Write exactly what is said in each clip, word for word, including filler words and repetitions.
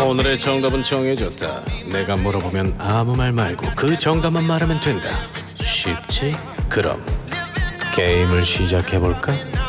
오늘의 정답은 정해졌다. 내가 물어보면 아무 말 말고 그 정답만 말하면 된다. 쉽지? 그럼 게임을 시작해볼까?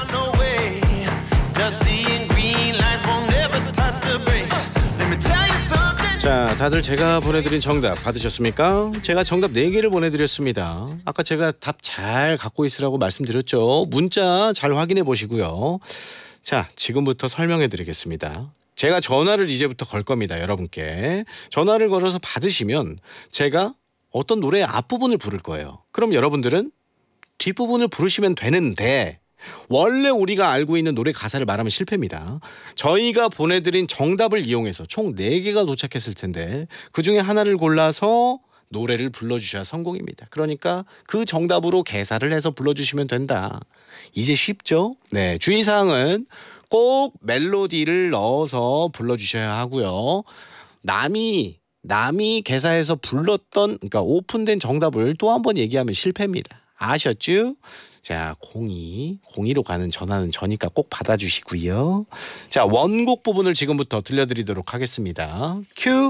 자, 다들 제가 보내드린 정답 받으셨습니까? 제가 정답 네 개를 보내드렸습니다. 아까 제가 답 잘 갖고 있으라고 말씀드렸죠. 문자 잘 확인해 보시고요. 자, 지금부터 설명해 드리겠습니다. 제가 전화를 이제부터 걸 겁니다. 여러분께. 전화를 걸어서 받으시면 제가 어떤 노래의 앞부분을 부를 거예요. 그럼 여러분들은 뒷부분을 부르시면 되는데 원래 우리가 알고 있는 노래 가사를 말하면 실패입니다. 저희가 보내드린 정답을 이용해서 총 네 개가 도착했을 텐데 그중에 하나를 골라서 노래를 불러주셔야 성공입니다. 그러니까 그 정답으로 개사를 해서 불러주시면 된다. 이제 쉽죠? 네, 주의사항은 꼭 멜로디를 넣어서 불러주셔야 하고요. 남이 남이 개사해서 불렀던, 그러니까 오픈된 정답을 또 한 번 얘기하면 실패입니다. 아셨죠? 자, 공이 공이로 가는 전화는 저니까 꼭 받아주시고요. 자, 원곡 부분을 지금부터 들려드리도록 하겠습니다. 큐.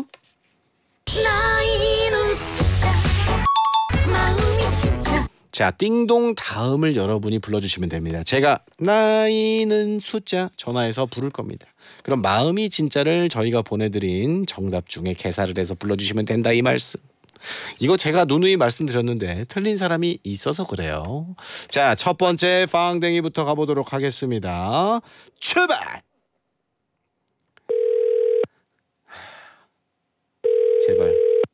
자, 띵동 다음을 여러분이 불러주시면 됩니다. 제가 나이는 숫자 전화해서 부를 겁니다. 그럼 마음이 진짜를 저희가 보내드린 정답 중에 개사를 해서 불러주시면 된다, 이 말씀. 이거 제가 누누이 말씀드렸는데 틀린 사람이 있어서 그래요. 자, 첫 번째 빵댕이부터 가보도록 하겠습니다. 출발! 제발.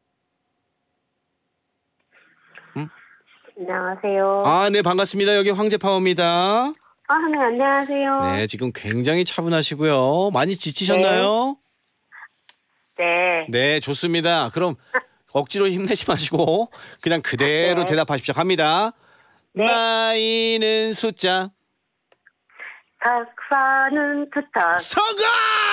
응? 안녕하세요. 아, 네, 반갑습니다. 여기 황제파워입니다. 아, 네, 안녕하세요. 네, 지금 굉장히 차분하시고요. 많이 지치셨나요? 네. 네, 좋습니다. 그럼 억지로 힘내지 마시고 그냥 그대로 네. 대답하십시오. 갑니다. 네. 나이는 숫자. 탁사는 투탁. 성공!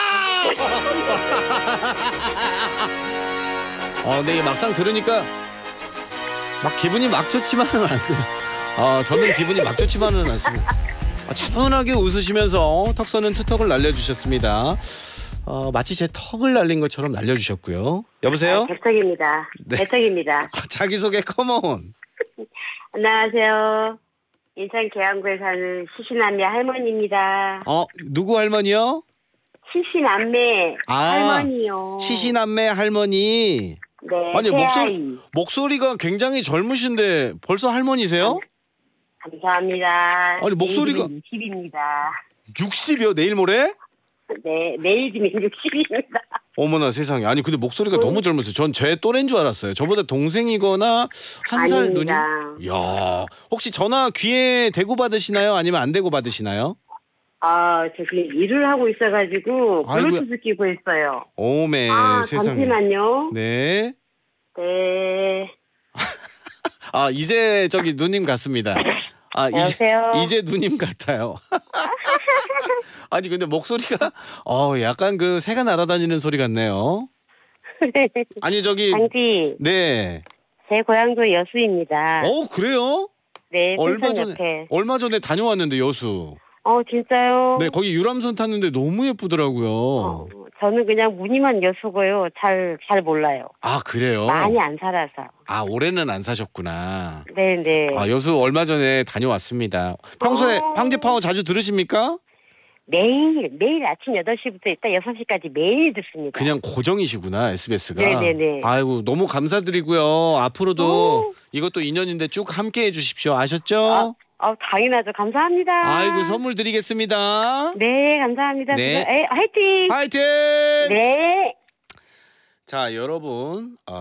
어, 네, 막상 들으니까 막 기분이 막 좋지만은 않고, 어, 저는 기분이 막 좋지만은 않습니다. 아, 차분하게 웃으시면서 턱 서는 투턱을 날려주셨습니다. 어, 마치 제 턱을 날린 것처럼 날려주셨고요. 여보세요? 아, 개척입니다. 네. 개척입니다. 아, 자기소개 컴온. 안녕하세요. 인천 계양구에 사는 시시남매 할머니입니다. 어, 누구 할머니요? 시시남매 아, 할머니요. 시시남매 할머니. 네. 아니, 새아이. 목소리, 목소리가 굉장히 젊으신데 벌써 할머니세요? 감사합니다. 아니, 목소리가- 육십입니다. 육십이요? 내일 모레? 네, 내일이면 육십입니다. 어머나 세상에. 아니 근데 목소리가 음. 너무 젊으세요. 전 제 또래인 줄 알았어요. 저보다 동생이거나 한 살 누님. 아닙니다. 이야, 혹시 전화 귀에 대고 받으시나요? 아니면 안 대고 받으시나요? 아, 저 그냥 일을 하고 있어가지고 아이고야. 블루투스 끼고 있어요. 오메 아, 세상에. 잠시만요. 네. 네. 아, 이제 저기 누님 같습니다. 아, 안녕하세요. 이제 이제 누님 같아요. 아니 근데 목소리가 어 약간 그 새가 날아다니는 소리 같네요. 아니 저기 장지, 네. 제 고향도 여수입니다. 어 그래요? 네, 얼마 펜션 전에 옆에. 얼마 전에 다녀왔는데 여수. 어, 진짜요? 네, 거기 유람선 탔는데 너무 예쁘더라고요. 어, 저는 그냥 무늬만 여수고요. 잘, 잘 몰라요. 아 그래요? 많이 안 살아서. 아 올해는 안 사셨구나. 네네. 아 여수 얼마 전에 다녀왔습니다. 평소에 어. 황제파워 자주 들으십니까? 매일, 매일 아침 여덟 시부터 이따 여섯 시까지 매일 듣습니다. 그냥 고정이시구나 에스비에스가. 네네네. 아이고 너무 감사드리고요. 앞으로도 오. 이것도 인연인데 쭉 함께해 주십시오. 아셨죠? 아, 어, 당연하죠. 감사합니다. 아이고 선물 드리겠습니다. 네, 감사합니다. 네. 에, 화이팅! 화이팅! 네. 자 여러분. 어,